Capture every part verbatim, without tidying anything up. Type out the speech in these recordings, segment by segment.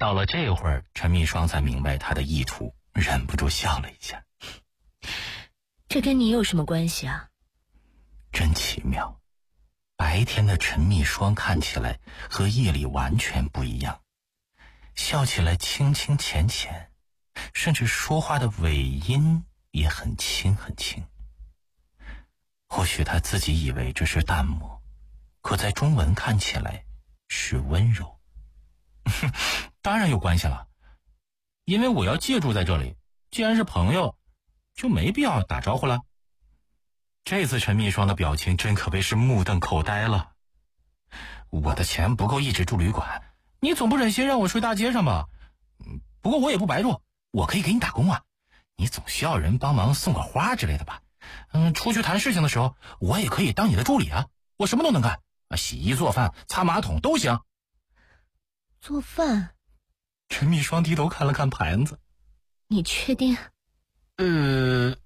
到了这会儿，陈密霜才明白他的意图，忍不住笑了一下。 这跟你有什么关系啊？ 真奇妙，白天的陈密霜看起来和夜里完全不一样，笑起来轻轻浅浅，甚至说话的尾音也很轻很轻。或许他自己以为这是淡漠，可在中文看起来是温柔。当然有关系了，因为我要借住在这里，既然是朋友，就没必要打招呼了。这次陈密霜的表情真可谓是目瞪口呆了。我的钱不够一直住旅馆，你总不忍心让我睡大街上吧？不过我也不白住，我可以给你打工啊，你总需要人帮忙送个花之类的吧。嗯，出去谈事情的时候，我也可以当你的助理啊，我什么都能干，洗衣做饭擦马桶都行。 做饭？ 陈密霜低头看了看盘子。 你确定？ 呃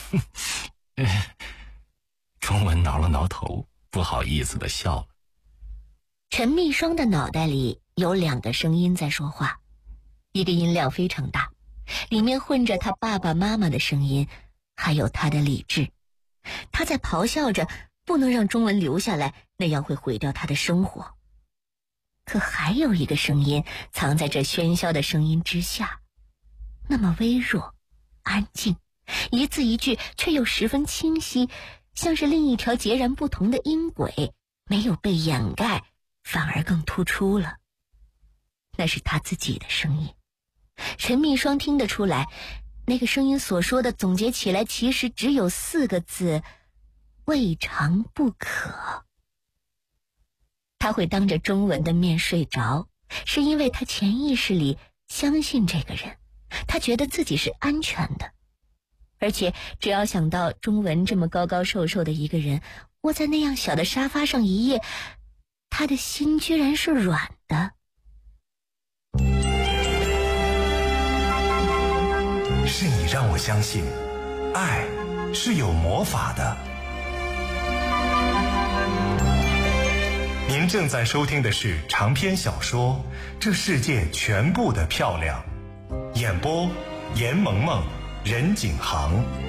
钟文挠了挠头，不好意思地笑了。 陈密霜的脑袋里有两个声音在说话，一个音量非常大，里面混着他爸爸妈妈的声音，还有他的理智。他在咆哮着不能让钟文留下来，那样会毁掉他的生活。可还有一个声音藏在这喧嚣的声音之下，那么微弱安静，一字一句却又十分清晰，像是另一条截然不同的音轨，没有被掩盖，反而更突出了。那是他自己的声音。陈密霜听得出来，那个声音所说的总结起来其实只有四个字：未尝不可。他会当着钟文的面睡着，是因为他潜意识里相信这个人，他觉得自己是安全的。而且只要想到钟文这么高高瘦瘦的一个人，窝在那样小的沙发上一夜，他的心居然是软的。 是你让我相信，爱是有魔法的。您正在收听的是长篇小说《这世界全部的漂亮》，演播严萌萌、任景航。